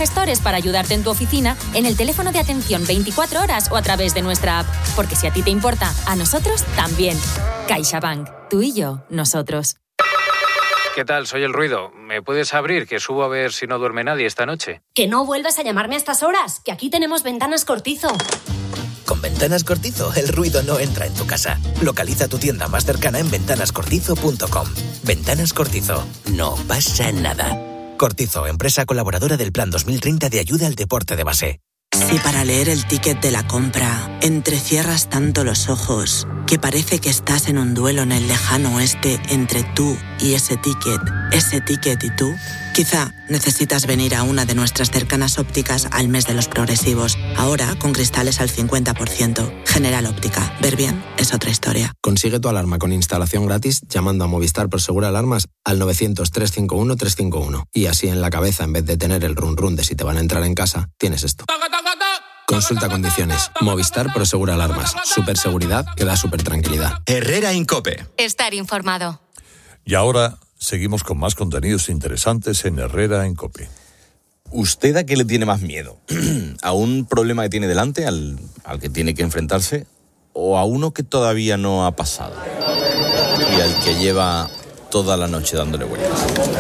gestores para ayudarte en tu oficina, en el teléfono de atención 24 horas o a través de nuestra app. Porque si a ti te importa, a nosotros también. CaixaBank. Tú y yo, nosotros. ¿Qué tal? Soy El Ruido. ¿Me puedes abrir? Que subo a ver si no duerme nadie esta noche. Que no vuelvas a llamarme a estas horas, que aquí tenemos Ventanas Cortizo. Con Ventanas Cortizo, el ruido no entra en tu casa. Localiza tu tienda más cercana en ventanascortizo.com. Ventanas Cortizo. No pasa nada. Cortizo, empresa colaboradora del Plan 2030 de ayuda al deporte de base. Si para leer el ticket de la compra entrecierras tanto los ojos que parece que estás en un duelo en el lejano oeste entre tú y ese ticket y tú, quizá necesitas venir a una de nuestras cercanas ópticas al mes de los progresivos. Ahora con cristales al 50%. General Óptica. Ver bien es otra historia. Consigue tu alarma con instalación gratis llamando a Movistar Prosegur Alarmas al 900-351-351. Y así en la cabeza, en vez de tener el run run de si te van a entrar en casa, tienes esto. Consulta condiciones. Movistar Prosegur Alarmas. Superseguridad que da super tranquilidad. Herrera Incope. Estar informado. Y ahora seguimos con más contenidos interesantes en Herrera Incope. ¿Usted a qué le tiene más miedo? ¿A un problema que tiene delante, al que tiene que enfrentarse? ¿O a uno que todavía no ha pasado? Y al que lleva toda la noche dándole vueltas.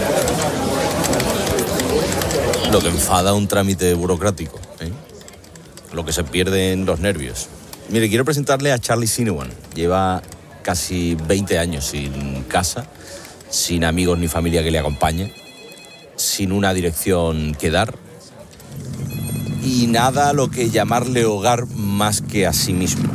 Lo que enfada un trámite burocrático, ¿eh? Lo que se pierde en los nervios. Mire, quiero presentarle a Charlie Sinewan. Lleva casi 20 años sin casa, sin amigos ni familia que le acompañe, sin una dirección que dar y nada a lo que llamarle hogar más que a sí mismo.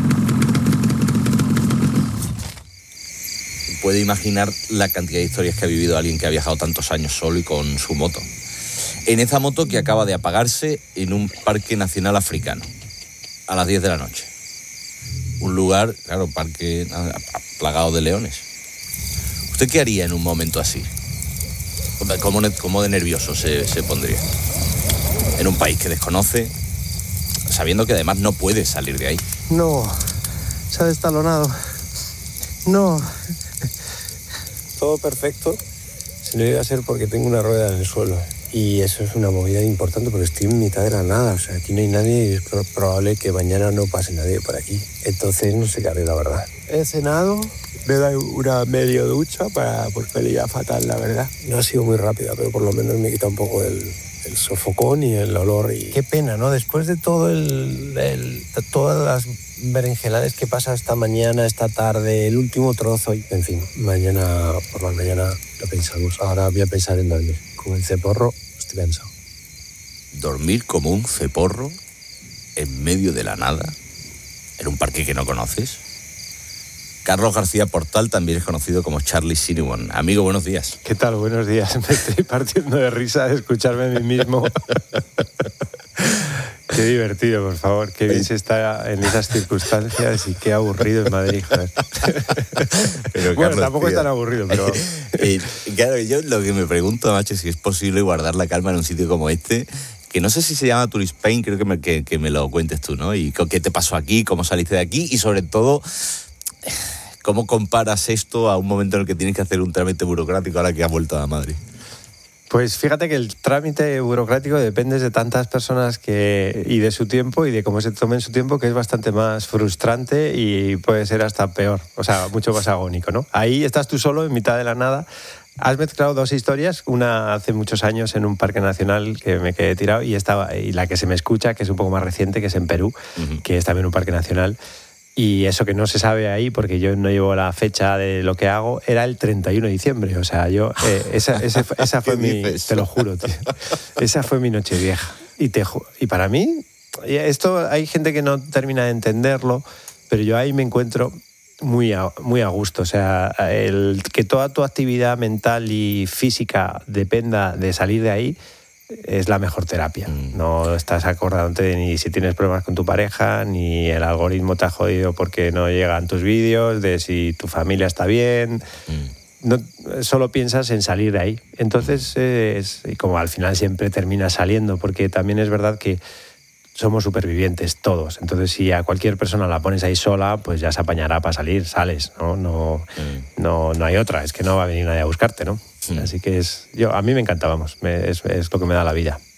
Puede imaginar la cantidad de historias que ha vivido alguien que ha viajado tantos años solo y con su moto. En esa moto que acaba de apagarse en un parque nacional africano, a las 10 de la noche. Un lugar, claro, parque plagado de leones. ¿Usted qué haría en un momento así? ¿Cómo de nervioso se pondría? En un país que desconoce, sabiendo que además no puede salir de ahí. No, se ha destalonado. No. Todo perfecto, si no iba a ser porque tengo una rueda en el suelo. Y eso es una movida importante porque estoy en mitad de la nada. O sea, aquí no hay nadie y es probable que mañana no pase nadie por aquí. Entonces no sé qué haré, la verdad. He cenado, me he dado una medio ducha porque me iba fatal, la verdad. No ha sido muy rápida, pero por lo menos me quita un poco el sofocón y el olor. Y qué pena, ¿no? Después de todo todas las berenjenales que pasa esta mañana, esta tarde, el último trozo. En fin, mañana por la mañana lo pensamos. Ahora voy a pensar en dormir. Con el ceporro estoy cansado. ¿Dormir como un ceporro en medio de la nada? ¿En un parque que no conoces? Carlos García Portal también es conocido como Charlie Sinewan. Amigo, buenos días. ¿Qué tal? Buenos días. Me estoy partiendo de risa de escucharme a mí mismo. Qué divertido, por favor. Qué bien se está en esas circunstancias y qué aburrido en Madrid, joder. Pero, bueno, Carlos, tampoco es tan aburrido, pero... claro, yo lo que me pregunto, macho, es si es posible guardar la calma en un sitio como este, que no sé si se llama Tourist Spain, creo que me lo cuentes tú, ¿no? Y qué te pasó aquí, cómo saliste de aquí y sobre todo... ¿Cómo comparas esto a un momento en el que tienes que hacer un trámite burocrático ahora que has vuelto a Madrid? Pues fíjate que el trámite burocrático depende de tantas personas y de su tiempo y de cómo se tomen su tiempo, que es bastante más frustrante y puede ser hasta peor, o sea, mucho más agónico, ¿no? Ahí estás tú solo en mitad de la nada. Has mezclado dos historias, una hace muchos años en un parque nacional que me quedé tirado y la que se me escucha, que es un poco más reciente, que es en Perú, que es también un parque nacional. Y eso que no se sabe ahí, porque yo no llevo la fecha de lo que hago, era el 31 de diciembre. O sea, esa fue mi... Te lo juro, tío. Esa fue mi Nochevieja. Y para mí, esto hay gente que no termina de entenderlo, pero yo ahí me encuentro muy a gusto. O sea, el que toda tu actividad mental y física dependa de salir de ahí es la mejor terapia. No estás acordándote de ni si tienes problemas con tu pareja, ni el algoritmo te ha jodido porque no llegan tus vídeos, de si tu familia está bien. No, solo piensas en salir de ahí. Entonces, y como al final siempre terminas saliendo, porque también es verdad que somos supervivientes todos. Entonces, si a cualquier persona la pones ahí sola, pues ya se apañará para salir, sales, ¿no? No hay otra, es que no va a venir nadie a buscarte, ¿no? Así que a mí me encanta, vamos, es lo que me da la vida.